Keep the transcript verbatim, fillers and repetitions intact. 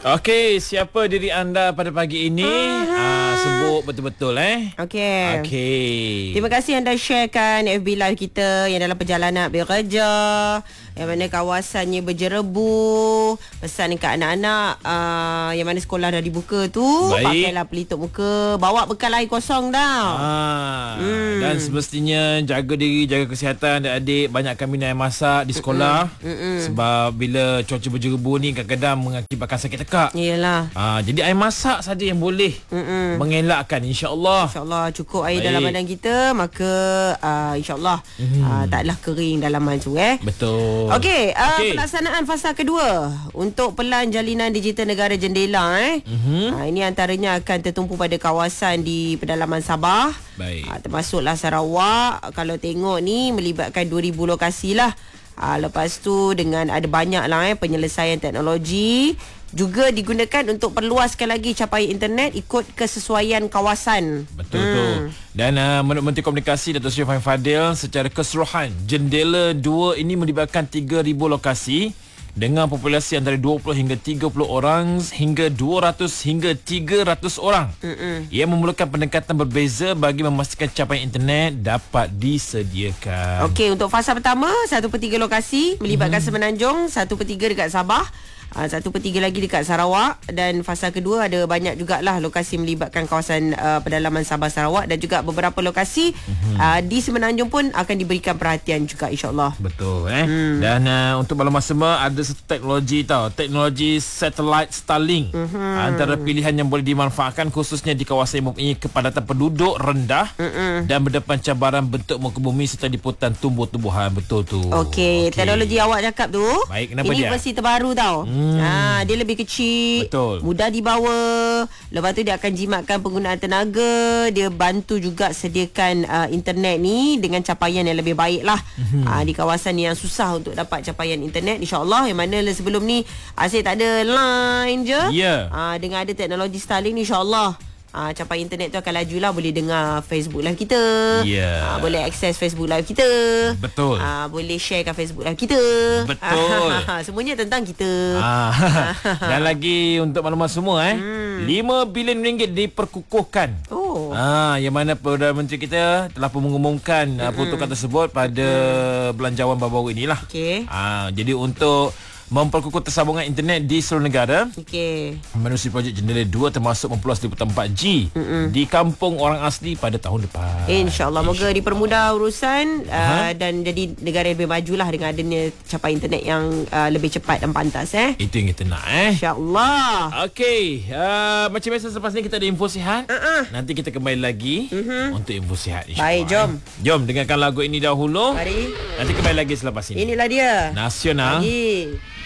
Okey, siapa diri anda pada pagi ini? Ah, sebut betul-betul eh. Okey. Okey. Terima kasih anda sharekan F B Live kita yang dalam perjalanan bekerja, yang mana kawasannya berjerebu, pesan dekat anak-anak uh, yang mana sekolah dah dibuka tu. Baik. Pakailah pelitup muka, bawa bekal air kosong dah. Ah, Hmm. Dan semestinya jaga diri, jaga kesihatan adik-adik, banyakkan minum air masak di sekolah. Mm-mm. Sebab bila cuaca berjerebu ni kadang-kadang mengakibatkan sakit tekak. Iyalah. Ah, jadi air masak saja yang boleh Mm-mm. mengelakkan, insya-Allah. InsyaAllah cukup air Baik. dalam badan kita, maka uh, insyaAllah Mhm. uh, taklah kering dalaman tu eh. Betul. Okey, uh, Okey. pelaksanaan fasa kedua untuk Pelan Jalinan Digital Negara Jendela eh. Mhm. Uh, ini antaranya akan tertumpu pada kawasan di pedalaman Sabah. Baik. Uh, termasuklah Sarawak. Kalau tengok ni melibatkan dua ribu lokasi lah. Uh, lepas tu dengan ada banyak lah eh penyelesaian teknologi juga digunakan untuk perluaskan lagi capaian internet ikut kesesuaian kawasan. Betul hmm. tu. Dan uh, menurut Menteri Komunikasi Datuk Seri Fahim Fadil, secara keseluruhan Jendela dua ini melibatkan tiga ribu lokasi dengan populasi antara dua puluh hingga tiga puluh orang hingga dua ratus hingga tiga ratus orang. Mm-mm. Ia memerlukan pendekatan berbeza bagi memastikan capaian internet dapat disediakan. Okey, untuk fasa pertama satu per tiga lokasi melibatkan hmm. Semenanjung, satu per tiga dekat Sabah, Uh, satu per tiga lagi dekat Sarawak, dan fasa kedua ada banyak jugalah lokasi melibatkan kawasan uh, pedalaman Sabah Sarawak, dan juga beberapa lokasi mm-hmm. uh, di Semenanjung pun akan diberikan perhatian juga, insyaAllah. Betul eh. Hmm. Dan uh, untuk maklumat semua, ada satu teknologi tau, teknologi satellite Starlink. Mm-hmm. Antara pilihan yang boleh dimanfaatkan khususnya di kawasan yang mempunyai kepadatan penduduk rendah mm-hmm. dan berdepan cabaran bentuk muka bumi serta liputan tumbuh-tumbuhan. Betul tu. Okey, okay. Teknologi awak cakap tu, baik, kenapa ini dia? versi terbaru tau. Hmm. Ha, dia lebih kecil, betul, mudah dibawa. Lepas tu dia akan jimatkan penggunaan tenaga. Dia bantu juga sediakan uh, internet ni dengan capaian yang lebih baik lah. Mm-hmm. uh, Di kawasan yang susah untuk dapat capaian internet, InsyaAllah. Yang mana sebelum ni asyik tak ada line je. yeah. uh, Dengan ada teknologi Starlink ni, InsyaAllah Uh, capai internet tu akan laju lah. Boleh dengar Facebook live kita, yeah. uh, boleh akses Facebook live kita, betul, uh, boleh sharekan Facebook live kita, betul. Semuanya tentang kita. ah. Dan lagi untuk maklumat semua eh hmm. lima bilion ringgit diperkukuhkan. Oh. Ah, yang mana Perdana Menteri kita telah pun mengumumkan mm-hmm. peruntukan tersebut pada mm. belanjawan baru-baru inilah. Okey. Ah, jadi untuk memperkukuh tersambungan internet di seluruh negara. Okey. Menerusi projek Jendela dua termasuk memperluas liputan empat G Mm-mm. di kampung orang asli pada tahun depan. InsyaAllah. Moga Insya dipermudah urusan uh, dan jadi negara yang lebih majulah dengan adanya capai internet yang uh, lebih cepat dan pantas eh. Itu yang kita nak eh. InsyaAllah. Okey, uh, macam biasa selepas ni kita ada info sihat. Uh-uh. Nanti kita kembali lagi uh-huh. untuk info sihat, insyaAllah. Baik, jom. Eh. Jom dengarkan lagu ini dahulu. Mari. Nanti kembali lagi selepas ini. Inilah dia Nasional. Pagi.